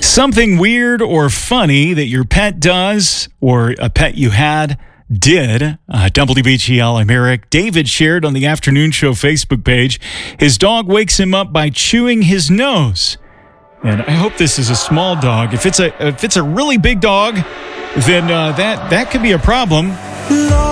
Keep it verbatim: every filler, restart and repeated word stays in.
Something weird or funny that your pet does or a pet you had did. Uh, W B G L, I'm Eric. David shared on the Afternoon Show Facebook page. His dog wakes him up by chewing his nose. And I hope this is a small dog. If it's a if it's a really big dog, then uh, that, that could be a problem.